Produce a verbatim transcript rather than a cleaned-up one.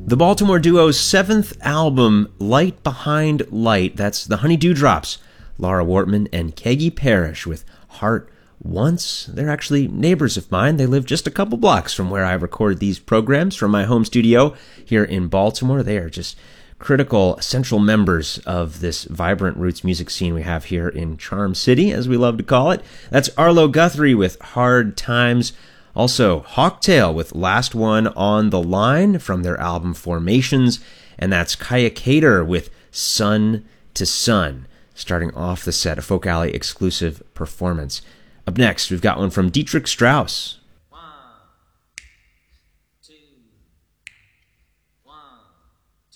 The Baltimore duo's seventh album, Light Behind Light. That's the Honey Dewdrops, Laura Wortman and Keggy Parrish with Heart Once. They're actually neighbors of mine. They live just a couple blocks from where I recorded these programs from my home studio here in Baltimore. They are just critical, essential members of this vibrant roots music scene we have here in Charm City, as we love to call it. That's Arlo Guthrie with Hard Times. Also, Hawktail with Last One on the Line from their album Formations. And that's Kaya Cater with Sun to Sun, starting off the set, a Folk Alley exclusive performance. Up next, we've got one from Dietrich Strauss,